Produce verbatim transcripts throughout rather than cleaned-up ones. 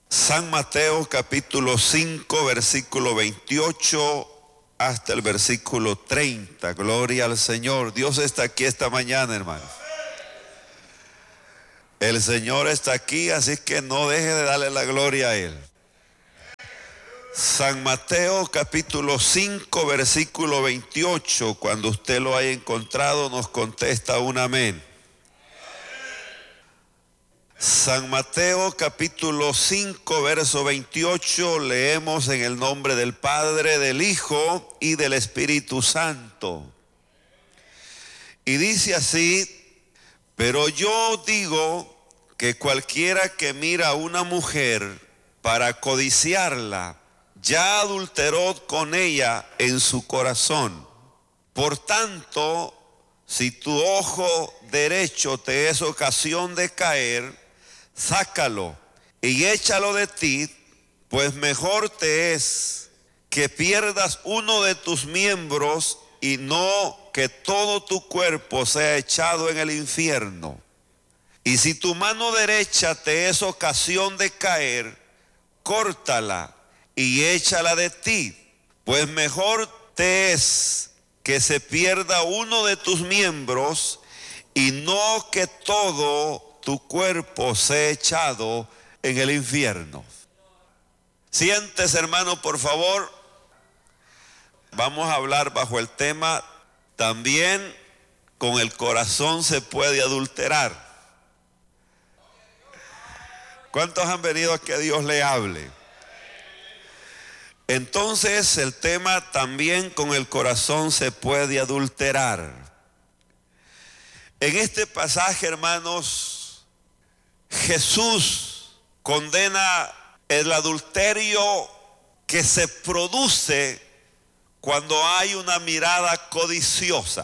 San Mateo capítulo cinco, versículo veintiocho hasta el versículo treinta. Gloria al Señor. Dios está aquí esta mañana, hermanos. El Señor está aquí, así que no deje de darle la gloria a Él. San Mateo capítulo cinco, versículo veintiocho. Cuando usted lo haya encontrado, nos contesta un amén. San Mateo capítulo cinco, verso veintiocho, leemos en el nombre del Padre, del Hijo y del Espíritu Santo. Y dice así: pero yo digo que cualquiera que mira a una mujer para codiciarla, ya adulteró con ella en su corazón. Por tanto, si tu ojo derecho te es ocasión de caer, sácalo y échalo de ti, pues mejor te es que pierdas uno de tus miembros y no que todo tu cuerpo sea echado en el infierno. Y si tu mano derecha te es ocasión de caer, córtala y échala de ti, pues mejor te es que se pierda uno de tus miembros y no que todo tu cuerpo sea echado en el infierno. Siéntese, hermano, por favor. Vamos a hablar bajo el tema: también con el corazón se puede adulterar. ¿Cuántos han venido a que Dios le hable? Entonces, el tema: también con el corazón se puede adulterar. En este pasaje, hermanos, Jesús condena el adulterio que se produce cuando hay una mirada codiciosa.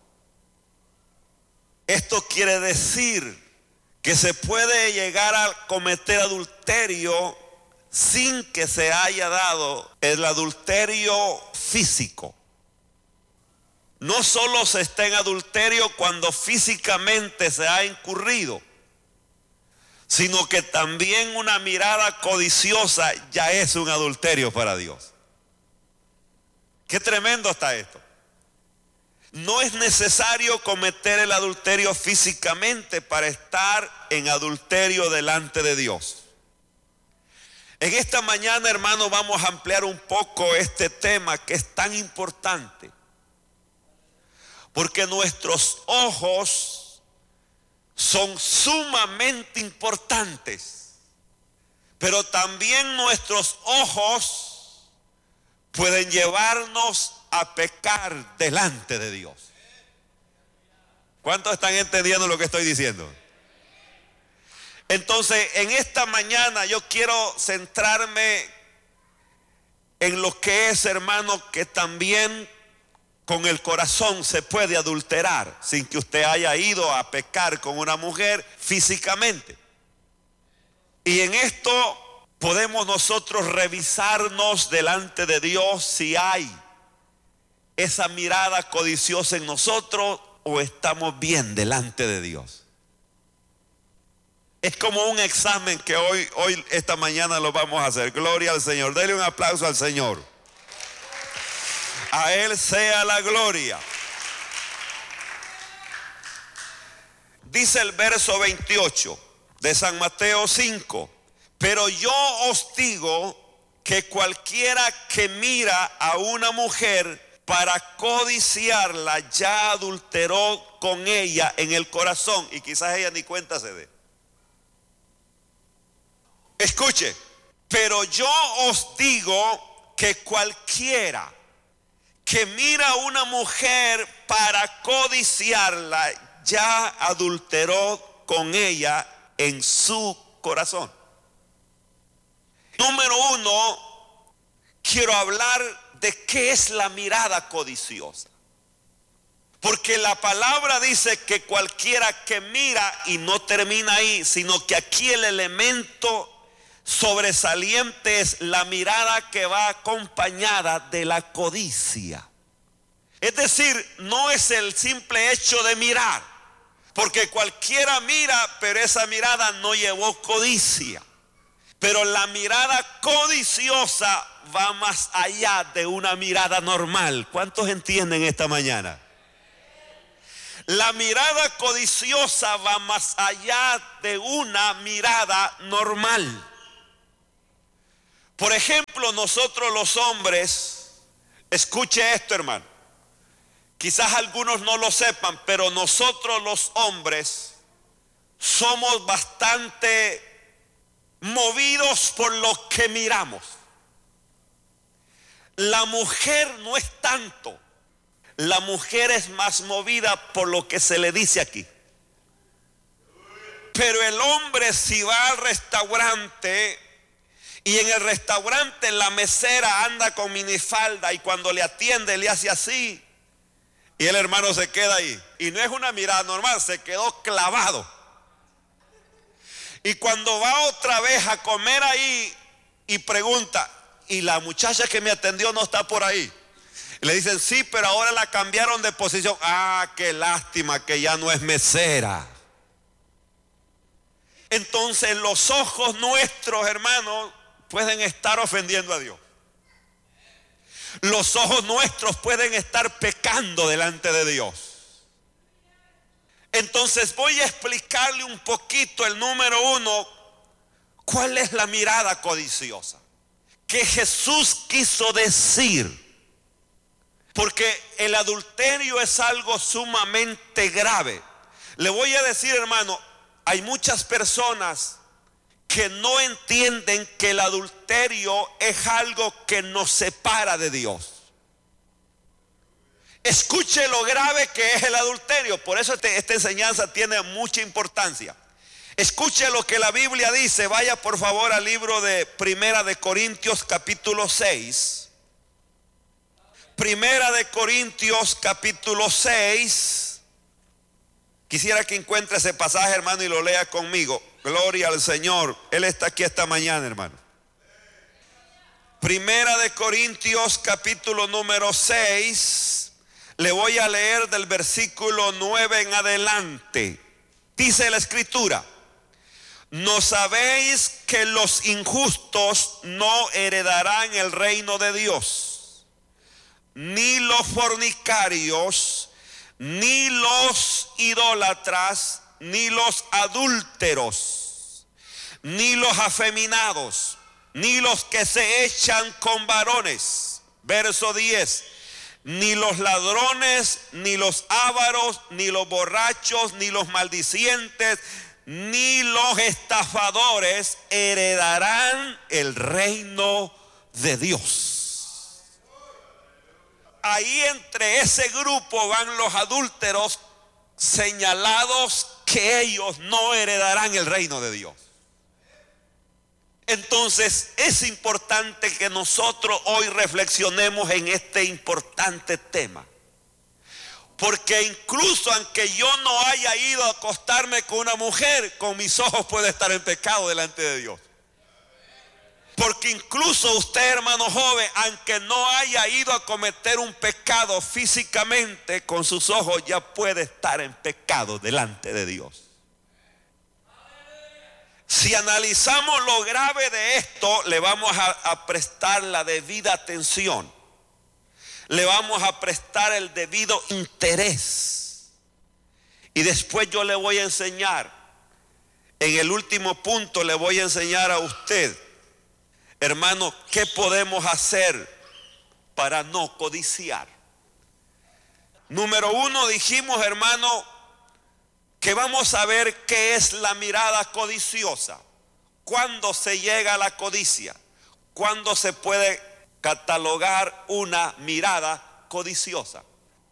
Esto quiere decir que se puede llegar a cometer adulterio sin que se haya dado el adulterio físico. No solo se está en adulterio cuando físicamente se ha incurrido, sino que también una mirada codiciosa ya es un adulterio para Dios. Qué tremendo está esto. No es necesario cometer el adulterio físicamente para estar en adulterio delante de Dios. En esta mañana, hermano, vamos a ampliar un poco este tema que es tan importante, porque nuestros ojos son sumamente importantes, pero también nuestros ojos pueden llevarnos a pecar delante de Dios. ¿Cuántos están entendiendo lo que estoy diciendo? Entonces, en esta mañana yo quiero centrarme en lo que es, hermano, que también con el corazón se puede adulterar sin que usted haya ido a pecar con una mujer físicamente. Y en esto podemos nosotros revisarnos delante de Dios si hay esa mirada codiciosa en nosotros o estamos bien delante de Dios. Es como un examen que hoy, hoy esta mañana lo vamos a hacer. Gloria al Señor. Dele un aplauso al Señor. A Él sea la gloria. Dice el verso veintiocho de San Mateo cinco: pero yo os digo que cualquiera que mira a una mujer para codiciarla ya adulteró con ella en el corazón, y quizás ella ni cuenta se dé. Escuche: pero yo os digo que cualquiera que mira a una mujer para codiciarla ya adulteró con ella en su corazón. Número uno, quiero hablar de qué es la mirada codiciosa. Porque la palabra dice que cualquiera que mira, y no termina ahí, sino que aquí el elemento sobresaliente es la mirada que va acompañada de la codicia. Es decir, no es el simple hecho de mirar, porque cualquiera mira, pero esa mirada no llevó codicia. Pero la mirada codiciosa va más allá de una mirada normal. ¿Cuántos entienden esta mañana? La mirada codiciosa va más allá de una mirada normal. Por ejemplo, nosotros los hombres, escuche esto, hermano. Quizás algunos no lo sepan, pero nosotros los hombres somos bastante movidos por lo que miramos. La mujer no es tanto. La mujer es más movida por lo que se le dice aquí. Pero el hombre, si va al restaurante y en el restaurante la mesera anda con minifalda y cuando le atiende le hace así y el hermano se queda ahí. Y no es una mirada normal, se quedó clavado. Y cuando va otra vez a comer ahí y pregunta, ¿y la muchacha que me atendió no está por ahí? Y le dicen, sí, pero ahora la cambiaron de posición. Ah, qué lástima que ya no es mesera. Entonces los ojos nuestros, hermanos, pueden estar ofendiendo a Dios. Los ojos nuestros pueden estar pecando delante de Dios. Entonces voy a explicarle un poquito el número uno. ¿Cuál es la mirada codiciosa que Jesús quiso decir? Porque el adulterio es algo sumamente grave. Le voy a decir, hermano, hay muchas personas que no entienden que el adulterio es algo que nos separa de Dios. Escuche lo grave que es el adulterio. Por eso este, esta enseñanza tiene mucha importancia. Escuche lo que la Biblia dice. Vaya por favor al libro de Primera de Corintios capítulo seis. Primera de Corintios capítulo seis. Quisiera que encuentre ese pasaje, hermano, y lo lea conmigo. Gloria al Señor. Él está aquí esta mañana, hermano. Primera de Corintios capítulo número seis. Le voy a leer del versículo nueve en adelante. Dice la escritura: ¿no sabéis que los injustos no heredarán el reino de Dios? Ni los fornicarios, ni los idólatras, ni los adúlteros, ni los afeminados, ni los que se echan con varones. Verso diez. Ni los ladrones, ni los ávaros, ni los borrachos, ni los maldicientes, ni los estafadores heredarán el reino de Dios. Ahí entre ese grupo van los adúlteros, señalados que ellos no heredarán el reino de Dios. Entonces es importante que nosotros hoy reflexionemos en este importante tema. Porque incluso aunque yo no haya ido a acostarme con una mujer, con mis ojos puedo estar en pecado delante de Dios. Porque incluso usted, hermano joven, aunque no haya ido a cometer un pecado físicamente, con sus ojos ya puede estar en pecado delante de Dios. Si analizamos lo grave de esto, le vamos a, a prestar la debida atención. Le vamos a prestar el debido interés. Y después yo le voy a enseñar, en el último punto le voy a enseñar a usted, hermano, qué podemos hacer para no codiciar. Número uno, dijimos, hermano, que vamos a ver qué es la mirada codiciosa. ¿Cuándo se llega a la codicia? ¿Cuándo se puede catalogar una mirada codiciosa?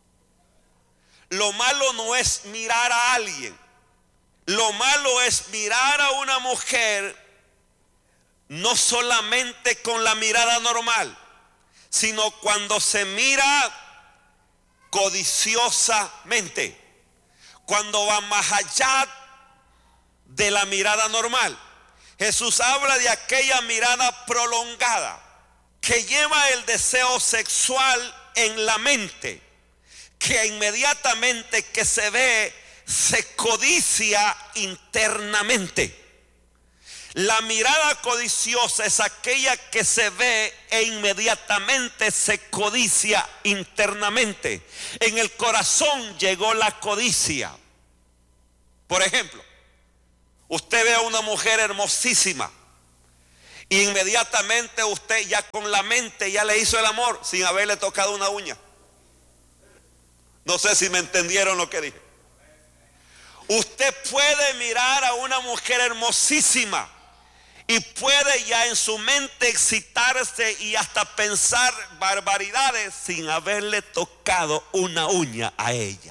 Lo malo no es mirar a alguien. Lo malo es mirar a una mujer no solamente con la mirada normal, sino cuando se mira codiciosamente. Cuando va más allá de la mirada normal. Jesús habla de aquella mirada prolongada que lleva el deseo sexual en la mente, que inmediatamente que se ve se codicia internamente. La mirada codiciosa es aquella que se ve e inmediatamente se codicia internamente. En el corazón llegó la codicia. Por ejemplo, usted ve a una mujer hermosísima, inmediatamente usted ya con la mente ya le hizo el amor sin haberle tocado una uña. No sé si me entendieron lo que dije. Usted puede mirar a una mujer hermosísima y puede ya en su mente excitarse y hasta pensar barbaridades sin haberle tocado una uña a ella.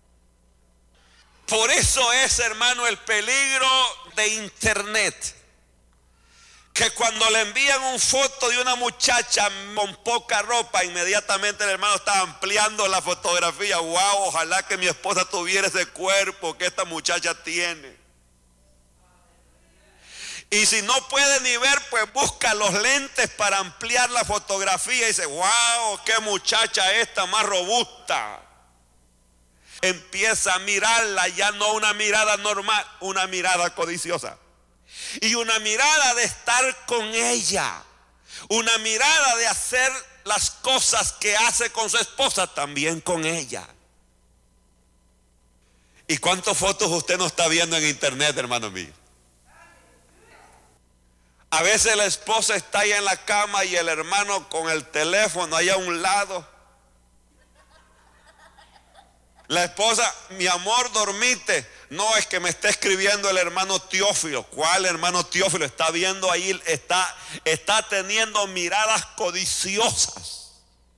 Por eso es, hermano, el peligro de internet. Que cuando le envían una foto de una muchacha con poca ropa, inmediatamente el hermano está ampliando la fotografía. Wow, ojalá que mi esposa tuviera ese cuerpo que esta muchacha tiene. Y si no puede ni ver, pues busca los lentes para ampliar la fotografía y dice, wow, qué muchacha esta más robusta. Empieza a mirarla, ya no una mirada normal, una mirada codiciosa. Y una mirada de estar con ella, una mirada de hacer las cosas que hace con su esposa también con ella. ¿Y cuántas fotos usted no está viendo en internet, hermano mío? A veces la esposa está ahí en la cama y el hermano con el teléfono ahí a un lado. La esposa, mi amor, dormite. No, es que me está escribiendo el hermano Teófilo. ¿Cuál hermano Teófilo? Está viendo ahí, está, está teniendo miradas codiciosas.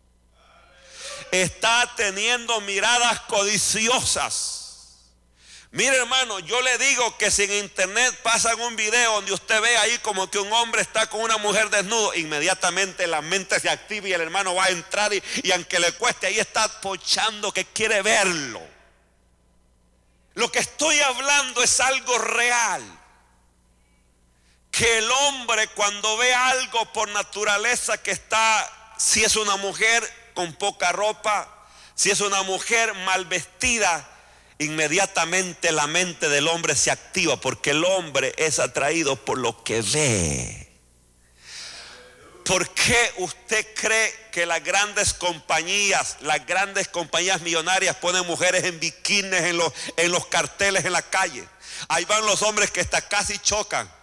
Está teniendo miradas codiciosas. Mire, hermano, yo le digo que si en internet pasan un video donde usted ve ahí como que un hombre está con una mujer desnudo, inmediatamente la mente se activa y el hermano va a entrar y, y aunque le cueste, ahí está pochando que quiere verlo. Lo que estoy hablando es algo real. Que el hombre cuando ve algo por naturaleza que está, si es una mujer con poca ropa, si es una mujer mal vestida, inmediatamente la mente del hombre se activa porque el hombre es atraído por lo que ve. ¿Por qué usted cree que las grandes compañías, las grandes compañías millonarias ponen mujeres en bikinis en los, en los carteles en la calle? Ahí van los hombres que hasta casi chocan.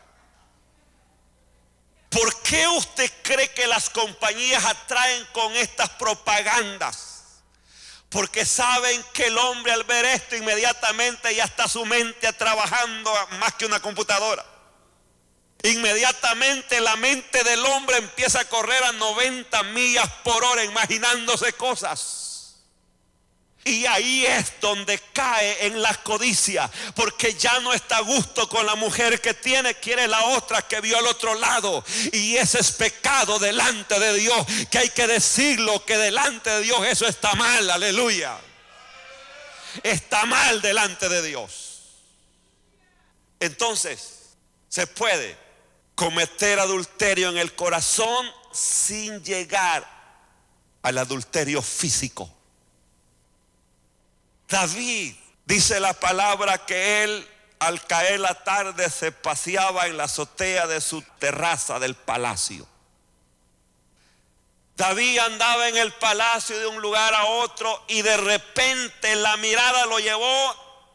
¿Por qué usted cree que las compañías atraen con estas propagandas? Porque saben que el hombre al ver esto inmediatamente ya está su mente trabajando más que una computadora. Inmediatamente la mente del hombre empieza a correr a noventa millas por hora imaginándose cosas. Y ahí es donde cae en la codicia, porque ya no está a gusto con la mujer que tiene, quiere la otra que vio al otro lado. Y ese es pecado delante de Dios, que hay que decirlo, que delante de Dios eso está mal, aleluya. Está mal delante de Dios. Entonces, se puede cometer adulterio en el corazón sin llegar al adulterio físico. David, dice la palabra que él al caer la tarde se paseaba en la azotea de su terraza del palacio. David andaba en el palacio de un lugar a otro y de repente la mirada lo llevó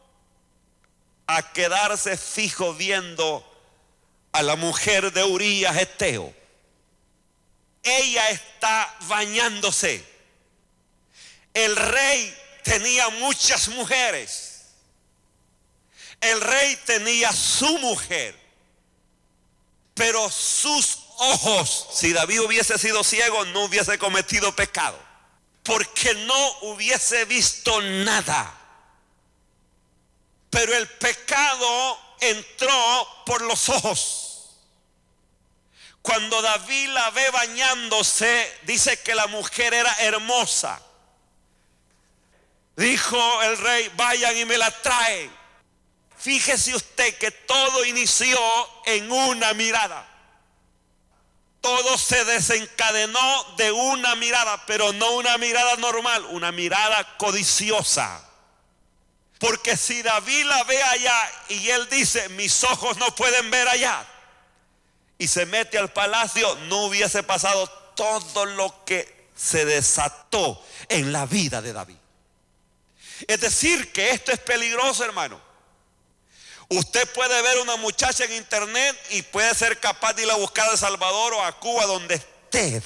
a quedarse fijo viendo a la mujer de Urías Eteo. Ella está bañándose. El rey tenía muchas mujeres. El rey tenía su mujer, pero sus ojos, si David hubiese sido ciego, no hubiese cometido pecado, porque no hubiese visto nada. Pero el pecado entró por los ojos. Cuando David la ve bañándose, dice que la mujer era hermosa. Dijo el rey, vayan y me la traen. Fíjese usted que todo inició en una mirada. Todo se desencadenó de una mirada, pero no una mirada normal, una mirada codiciosa. Porque si David la ve allá y él dice, mis ojos no pueden ver allá, y se mete al palacio, no hubiese pasado todo lo que se desató en la vida de David. Es decir, que esto es peligroso, hermano. Usted puede ver una muchacha en internet y puede ser capaz de ir a buscar a El Salvador o a Cuba, donde esté.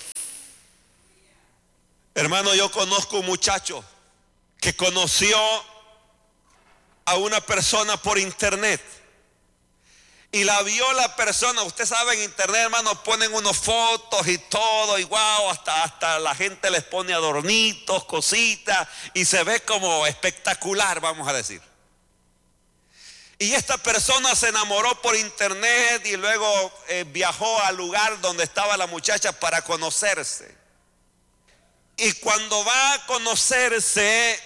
Hermano, yo conozco un muchacho que conoció a una persona por internet y la vio la persona. Usted sabe, en internet, hermano, ponen unas fotos y todo, y wow, hasta, hasta la gente les pone adornitos, cositas, y se ve como espectacular, vamos a decir. Y esta persona se enamoró por internet y luego eh, viajó al lugar donde estaba la muchacha para conocerse. Y cuando va a conocerse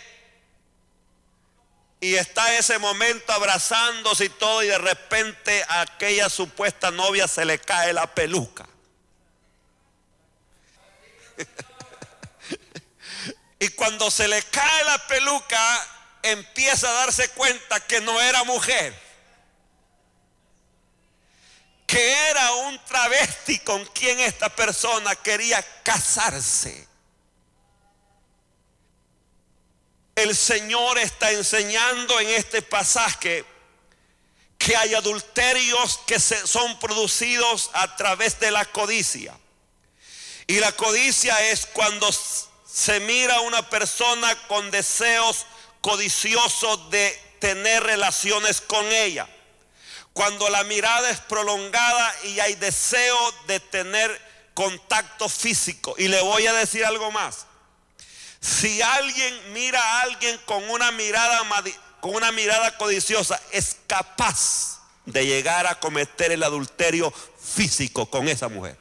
y está ese momento abrazándose y todo, y de repente a aquella supuesta novia se le cae la peluca. Y cuando se le cae la peluca, empieza a darse cuenta que no era mujer, que era un travesti con quien esta persona quería casarse. El Señor está enseñando en este pasaje que hay adulterios que se, son producidos a través de la codicia. Y la codicia es cuando se mira a una persona con deseos codiciosos de tener relaciones con ella. Cuando la mirada es prolongada y hay deseo de tener contacto físico. Y le voy a decir algo más. Si alguien mira a alguien con una mirada, con una mirada codiciosa, es capaz de llegar a cometer el adulterio físico con esa mujer.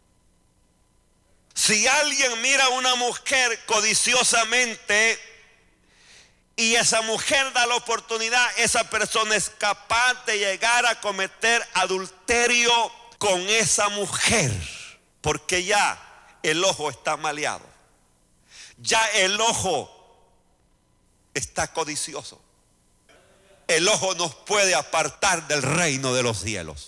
Si alguien mira a una mujer codiciosamente y esa mujer da la oportunidad, esa persona es capaz de llegar a cometer adulterio con esa mujer, porque ya el ojo está maleado. Ya el ojo está codicioso. El ojo nos puede apartar del reino de los cielos.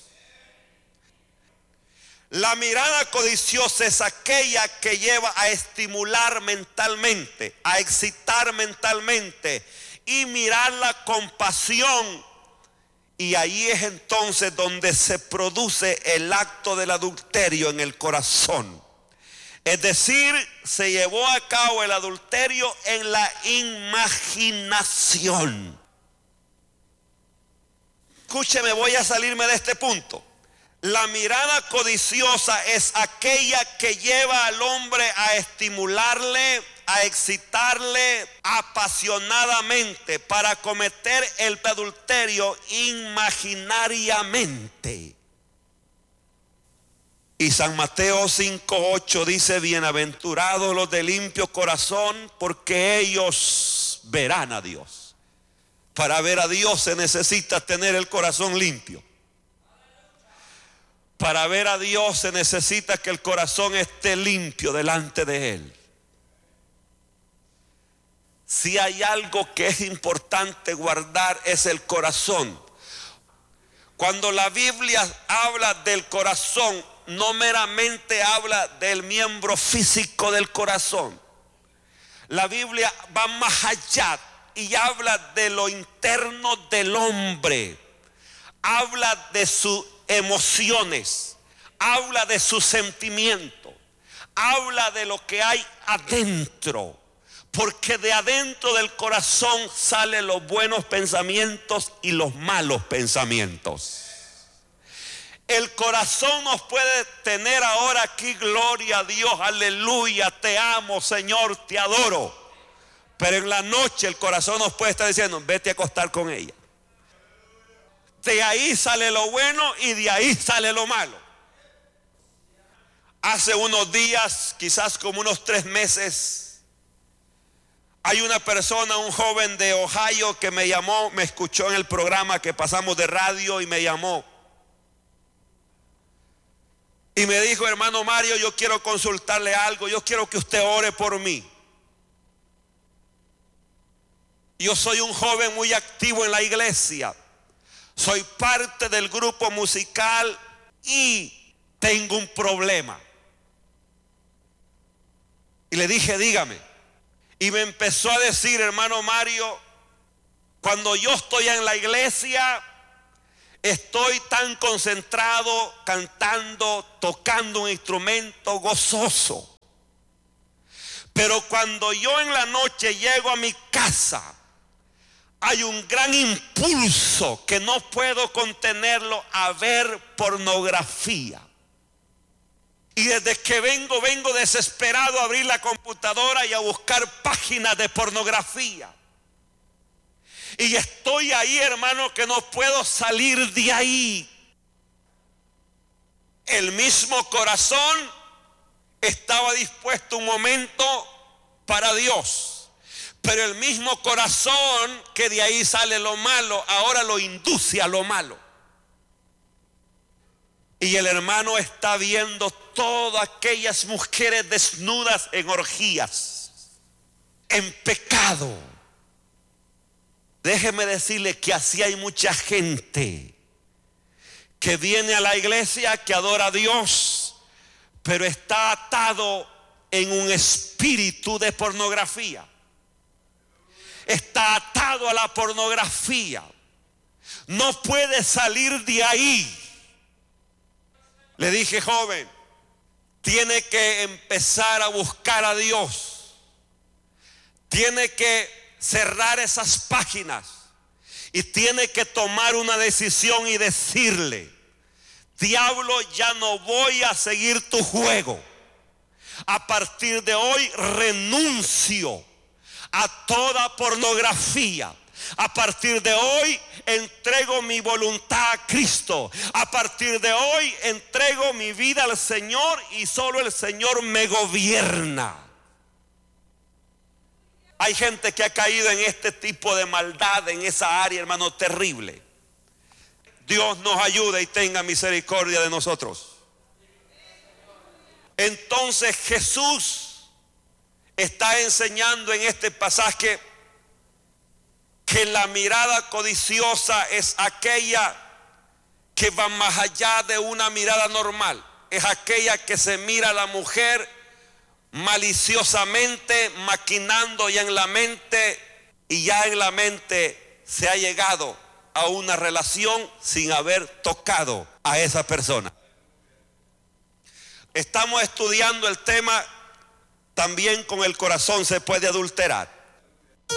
La mirada codiciosa es aquella que lleva a estimular mentalmente, a excitar mentalmente y mirarla con pasión. Y ahí es entonces donde se produce el acto del adulterio en el corazón. Es decir, se llevó a cabo el adulterio en la imaginación. Escúcheme, voy a salirme de este punto. La mirada codiciosa es aquella que lleva al hombre a estimularle, a excitarle apasionadamente para cometer el adulterio imaginariamente. Y San Mateo cinco ocho dice: bienaventurados los de limpio corazón, porque ellos verán a Dios. Para ver a Dios se necesita tener el corazón limpio. Para ver a Dios se necesita que el corazón esté limpio delante de Él. Si hay algo que es importante guardar, es el corazón. Cuando la Biblia habla del corazón, no meramente habla del miembro físico del corazón. La Biblia va más allá y habla de lo interno del hombre. Habla de sus emociones, habla de sus sentimientos, habla de lo que hay adentro. Porque de adentro del corazón salen los buenos pensamientos y los malos pensamientos. El corazón nos puede tener ahora aquí, gloria a Dios, aleluya, te amo, Señor, te adoro. Pero en la noche el corazón nos puede estar diciendo: vete a acostar con ella. De ahí sale lo bueno y de ahí sale lo malo. Hace unos días, quizás como unos tres meses, hay una persona, un joven de Ohio, que me llamó, me escuchó en el programa que pasamos de radio y me llamó. Y me dijo: hermano Mario, yo quiero consultarle algo, yo quiero que usted ore por mí. Yo soy un joven muy activo en la iglesia. Soy parte del grupo musical y tengo un problema. Y le dije, dígame. Y me empezó a decir, hermano Mario, cuando yo estoy en la iglesia, estoy tan concentrado, cantando, tocando un instrumento gozoso. Pero cuando yo en la noche llego a mi casa, hay un gran impulso que no puedo contenerlo a ver pornografía. Y desde que vengo, vengo desesperado a abrir la computadora y a buscar páginas de pornografía. Y estoy ahí, hermano, que no puedo salir de ahí. El mismo corazón estaba dispuesto un momento para Dios, pero el mismo corazón que de ahí sale lo malo, ahora lo induce a lo malo. Y el hermano está viendo todas aquellas mujeres desnudas en orgías, en pecado. Déjeme decirle que así hay mucha gente que viene a la iglesia, que adora a Dios, pero está atado en un espíritu de pornografía. Está atado a la pornografía. No puede salir de ahí. Le dije, joven, tiene que empezar a buscar a Dios. Tiene que cerrar esas páginas y tiene que tomar una decisión y decirle, diablo, ya no voy a seguir tu juego. A partir de hoy renuncio a toda pornografía. A partir de hoy entrego mi voluntad a Cristo. A partir de hoy entrego mi vida al Señor y solo el Señor me gobierna. Hay gente que ha caído en este tipo de maldad, en esa área, hermano, terrible. Dios nos ayude y tenga misericordia de nosotros. Entonces Jesús está enseñando en este pasaje que la mirada codiciosa es aquella que va más allá de una mirada normal. Es aquella que se mira a la mujer maliciosamente, maquinando ya en la mente, y ya en la mente se ha llegado a una relación sin haber tocado a esa persona. Estamos estudiando el tema, también con el corazón se puede adulterar.